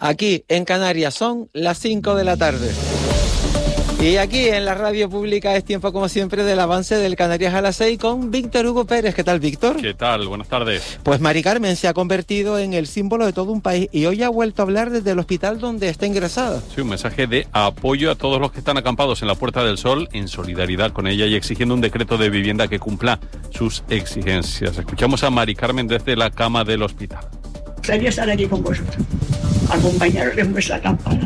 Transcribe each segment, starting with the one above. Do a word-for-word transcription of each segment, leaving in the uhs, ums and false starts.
Aquí en Canarias son las cinco de la tarde. Y aquí en la radio pública es tiempo, como siempre, del avance del Canarias a las seis con Víctor Hugo Pérez. ¿Qué tal, Víctor? ¿Qué tal? Buenas tardes. Pues Mari Carmen se ha convertido en el símbolo de todo un país y hoy ha vuelto a hablar desde el hospital donde está ingresada. Sí, un mensaje de apoyo a todos los que están acampados en la Puerta del Sol, en solidaridad con ella y exigiendo un decreto de vivienda que cumpla sus exigencias. Escuchamos a Mari Carmen desde la cama del hospital. Quería estar aquí con vosotros, acompañaros en vuestra campana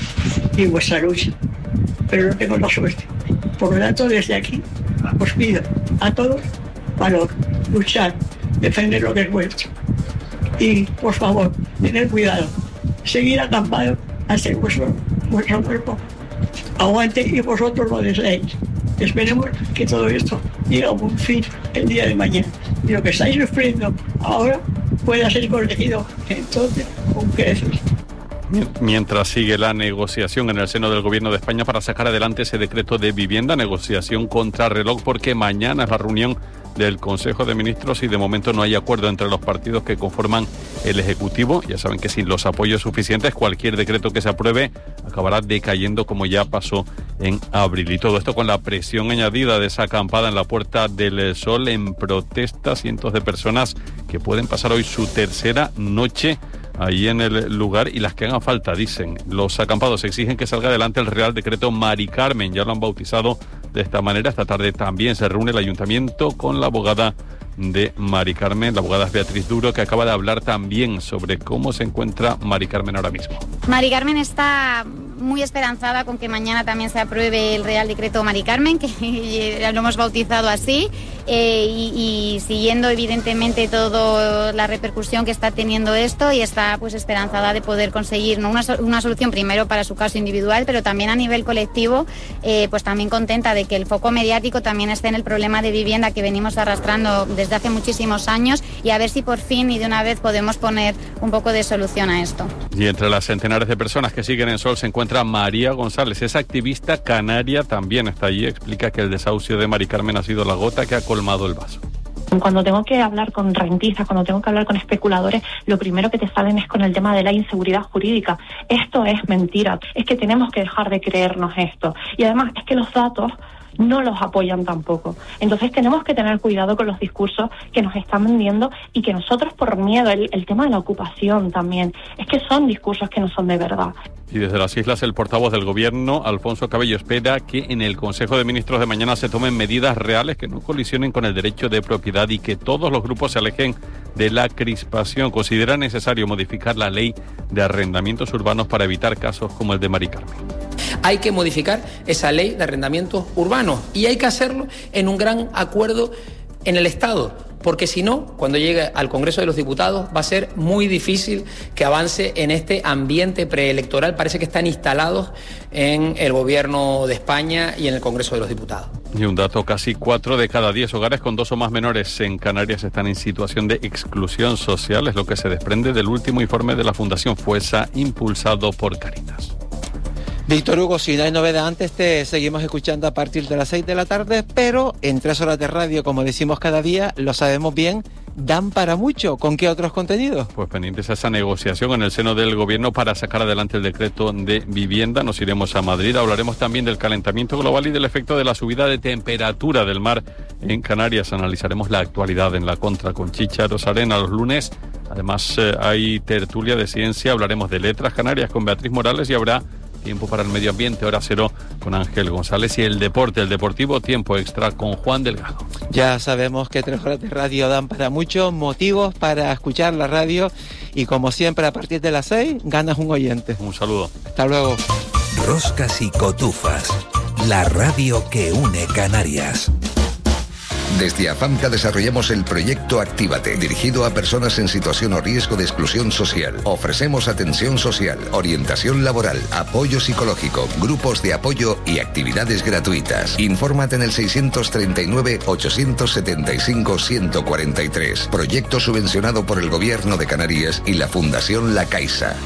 y vuestra lucha, pero no tengo la suerte. Por lo tanto, desde aquí os pido a todos valor, luchar, defender lo que es vuestro. Y, por favor, tened cuidado, seguir acampados hasta que vuestro, vuestro cuerpo aguante y vosotros lo deseéis. Esperemos que todo esto llegue a un fin el día de mañana. Y lo que estáis sufriendo ahora pueda ser corregido entonces con creces. Mientras sigue la negociación en el seno del Gobierno de España para sacar adelante ese decreto de vivienda, negociación contra reloj, porque mañana es la reunión del Consejo de Ministros y de momento no hay acuerdo entre los partidos que conforman el Ejecutivo. Ya saben que sin los apoyos suficientes cualquier decreto que se apruebe acabará decayendo como ya pasó en abril. Y todo esto con la presión añadida de esa acampada en la Puerta del Sol en protesta. Cientos de personas que pueden pasar hoy su tercera noche ahí en el lugar y las que hagan falta, dicen. Los acampados exigen que salga adelante el Real Decreto Mari Carmen, ya lo han bautizado de esta manera. Esta tarde también se reúne el Ayuntamiento con la abogada de Mari Carmen, la abogada Beatriz Duro, que acaba de hablar también sobre cómo se encuentra Mari Carmen ahora mismo. Mari Carmen está muy esperanzada con que mañana también se apruebe el Real Decreto Mari Carmen, que lo hemos bautizado así, eh, y, y siguiendo evidentemente toda la repercusión que está teniendo esto, y está pues esperanzada de poder conseguir, ¿no?, una, una solución primero para su caso individual, pero también a nivel colectivo, eh, pues también contenta de que el foco mediático también esté en el problema de vivienda que venimos arrastrando desde hace muchísimos años, y a ver si por fin y de una vez podemos poner un poco de solución a esto. Y entre las centenares de personas que siguen en Sol se encuentra María González, es activista canaria, también está allí, explica que el desahucio de Mari Carmen ha sido la gota que ha colmado el vaso. Cuando tengo que hablar con rentistas, cuando tengo que hablar con especuladores, lo primero que te salen es con el tema de la inseguridad jurídica. Esto es mentira, es que tenemos que dejar de creernos esto. Y además es que los datos no los apoyan tampoco. Entonces tenemos que tener cuidado con los discursos que nos están vendiendo y que nosotros por miedo, el, el tema de la ocupación también, es que son discursos que no son de verdad. Y desde las islas el portavoz del Gobierno, Alfonso Cabello, espera que en el Consejo de Ministros de mañana se tomen medidas reales que no colisionen con el derecho de propiedad y que todos los grupos se alejen de la crispación. Considera necesario modificar la ley de arrendamientos urbanos para evitar casos como el de Mari Carmen. Hay que modificar esa ley de arrendamientos urbanos y hay que hacerlo en un gran acuerdo en el Estado, porque si no, cuando llegue al Congreso de los Diputados va a ser muy difícil que avance en este ambiente preelectoral. Parece que están instalados en el Gobierno de España y en el Congreso de los Diputados. Y un dato, casi cuatro de cada diez hogares con dos o más menores en Canarias están en situación de exclusión social, es lo que se desprende del último informe de la Fundación Fuesa, impulsado por Cáritas. Víctor Hugo, si no hay novedad antes, te seguimos escuchando a partir de las seis de la tarde, pero en tres horas de radio, como decimos cada día, lo sabemos bien, dan para mucho. ¿Con qué otros contenidos? Pues pendientes a esa negociación en el seno del Gobierno para sacar adelante el decreto de vivienda. Nos iremos a Madrid, hablaremos también del calentamiento global y del efecto de la subida de temperatura del mar en Canarias. Analizaremos la actualidad en la Contra con Chicha Rosarena los lunes. Además, eh, hay tertulia de ciencia, hablaremos de letras canarias con Beatriz Morales y habrá tiempo para el medio ambiente, hora cero con Ángel González, y el deporte, el deportivo, tiempo extra con Juan Delgado. Ya sabemos que tres horas de radio dan para muchos motivos para escuchar la radio y como siempre a partir de las seis ganas un oyente. Un saludo. Hasta luego. Roscas y Cotufas, la radio que une Canarias. Desde AFAMCA desarrollamos el proyecto Actívate, dirigido a personas en situación o riesgo de exclusión social. Ofrecemos atención social, orientación laboral, apoyo psicológico, grupos de apoyo y actividades gratuitas. Infórmate en el seiscientos treinta y nueve, ochocientos setenta y cinco, ciento cuarenta y tres. Proyecto subvencionado por el Gobierno de Canarias y la Fundación La Caixa.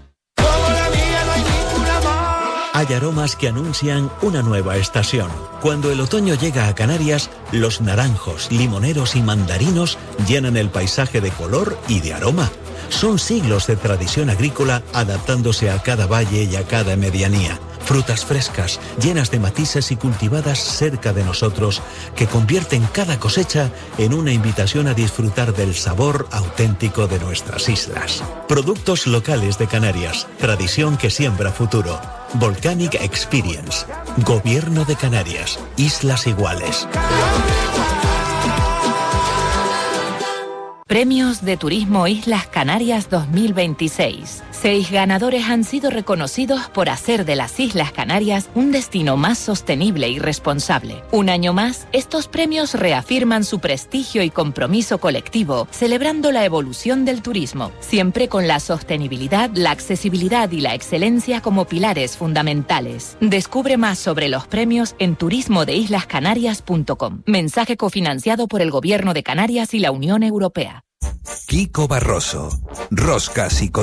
Hay aromas que anuncian una nueva estación. Cuando el otoño llega a Canarias, los naranjos, limoneros y mandarinos llenan el paisaje de color y de aroma. Son siglos de tradición agrícola adaptándose a cada valle y a cada medianía. Frutas frescas, llenas de matices y cultivadas cerca de nosotros, que convierten cada cosecha en una invitación a disfrutar del sabor auténtico de nuestras islas. Productos locales de Canarias, tradición que siembra futuro. Volcanic Experience. Gobierno de Canarias. Islas Iguales. Premios de Turismo Islas Canarias dos mil veintiséis. Seis ganadores han sido reconocidos por hacer de las Islas Canarias un destino más sostenible y responsable. Un año más, estos premios reafirman su prestigio y compromiso colectivo, celebrando la evolución del turismo, siempre con la sostenibilidad, la accesibilidad y la excelencia como pilares fundamentales. Descubre más sobre los premios en turismo de islas canarias punto com. Mensaje cofinanciado por el Gobierno de Canarias y la Unión Europea. Kiko Barroso, Roscas y